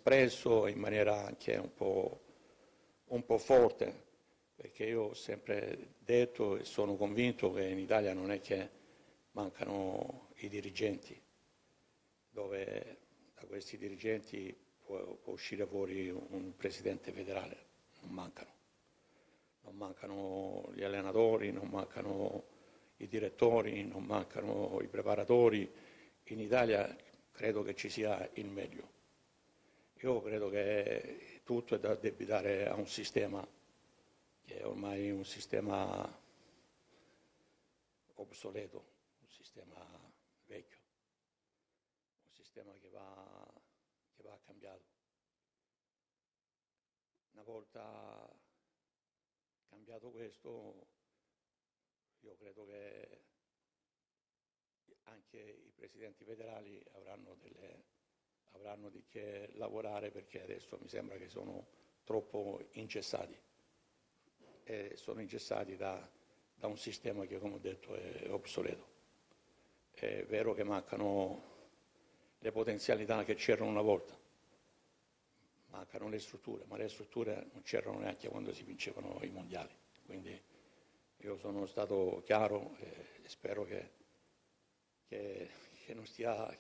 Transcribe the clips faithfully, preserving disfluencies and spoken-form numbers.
espresso in maniera anche un po', un po' forte, perché io ho sempre detto e sono convinto che in Italia non è che mancano i dirigenti, dove da questi dirigenti può, può uscire fuori un presidente federale, non mancano. Non mancano gli allenatori, non mancano i direttori, non mancano i preparatori. In Italia credo che ci sia il meglio. Io credo che tutto è da addebitare a un sistema che è ormai un sistema obsoleto, un sistema vecchio, un sistema che va, che va cambiato. Una volta cambiato questo, io credo che anche i presidenti federali avranno, delle, avranno di che lavorare, perché adesso mi sembra che sono troppo ingessati e sono ingessati da, da un sistema che, come ho detto, è obsoleto. È vero che mancano le potenzialità che c'erano una volta, mancano le strutture, ma le strutture non c'erano neanche quando si vincevano i mondiali. Quindi io sono stato chiaro e spero che, che, che, non, stia,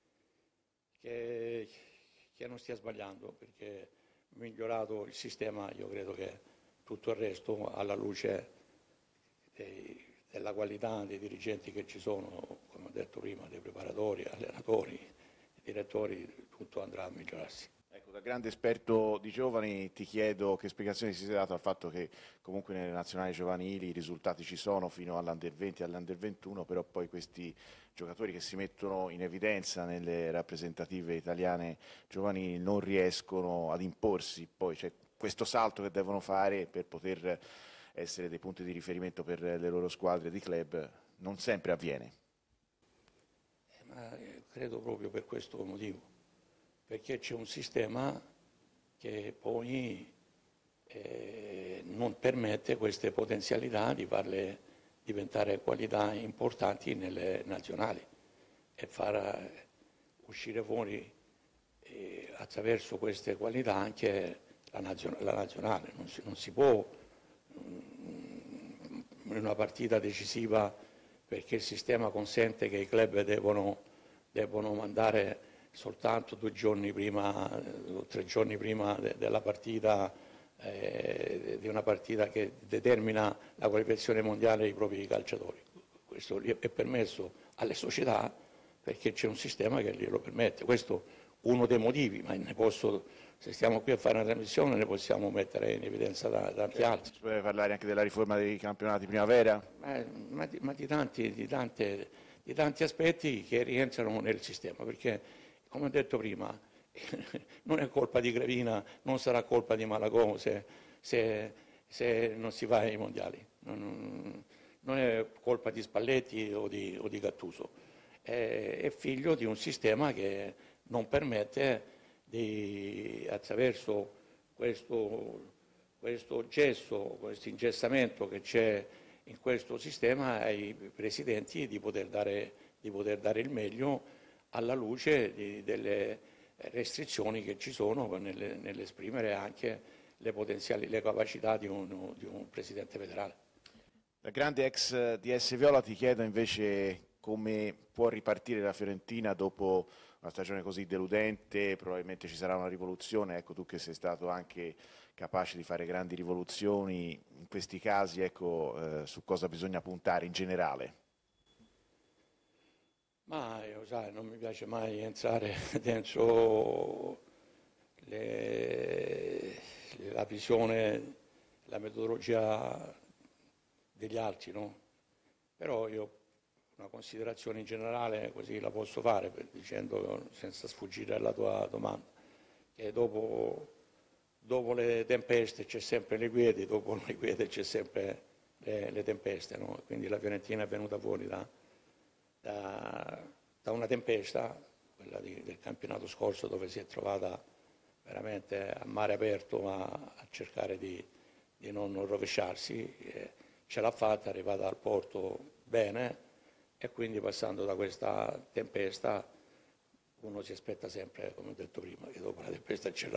che, che non stia sbagliando, perché migliorato il sistema, io credo che tutto il resto, alla luce dei, della qualità dei dirigenti che ci sono, come ho detto prima, dei preparatori, allenatori, direttori, tutto andrà a migliorarsi. Ecco, da grande esperto di giovani ti chiedo che spiegazione si sia dato al fatto che comunque nelle nazionali giovanili i risultati ci sono fino all'Under venti e all'Under ventuno, però poi questi giocatori che si mettono in evidenza nelle rappresentative italiane giovanili non riescono ad imporsi, poi c'è questo salto che devono fare per poter essere dei punti di riferimento per le loro squadre di club, non sempre avviene. Eh, ma credo proprio per questo motivo, perché c'è un sistema che poi eh, non permette queste potenzialità di farle diventare qualità importanti nelle nazionali e far uscire fuori eh, attraverso queste qualità anche la, nazio- la nazionale. Non si, non si può in una partita decisiva, perché il sistema consente che i club devono, devono mandare soltanto due giorni prima o tre giorni prima de, della partita, eh, di una partita che determina la qualificazione mondiale dei propri calciatori. Questo è permesso alle società perché c'è un sistema che glielo permette. Questo è uno dei motivi, ma ne posso, se stiamo qui a fare una trasmissione ne possiamo mettere in evidenza da, tanti Certo, altri. si può parlare anche della riforma dei campionati primavera? Ma, ma di, ma di, tanti, di, tante, di tanti aspetti che rientrano nel sistema, perché come ho detto prima non è colpa di Gravina, non sarà colpa di Malagò se, se, se non si va ai mondiali, non, non è colpa di Spalletti o di, o di Gattuso, è, è figlio di un sistema che non permette di, attraverso questo, questo gesso, questo ingessamento che c'è in questo sistema, ai presidenti di poter dare, di poter dare il meglio alla luce di, delle restrizioni che ci sono nelle, nell'esprimere anche le potenziali le capacità di un, di un presidente federale. Da grande ex D S Viola ti chiedo invece come può ripartire la Fiorentina dopo una stagione così deludente, probabilmente ci sarà una rivoluzione, ecco tu che sei stato anche capace di fare grandi rivoluzioni, in questi casi ecco, eh, su cosa bisogna puntare in generale? Ma io sai, non mi piace mai entrare dentro le, la visione, la metodologia degli altri, no? Però io una considerazione in generale così la posso fare per, dicendo, senza sfuggire alla tua domanda, che dopo, dopo le tempeste c'è sempre le quiete, dopo le quiete c'è sempre le, le tempeste, no? Quindi la Fiorentina è venuta fuori da, da, da una tempesta, quella di, del campionato scorso, dove si è trovata veramente a mare aperto a, a cercare di, di non rovesciarsi, eh, ce l'ha fatta, è arrivata al porto bene e quindi passando da questa tempesta uno si aspetta sempre, come ho detto prima, che dopo la tempesta c'è la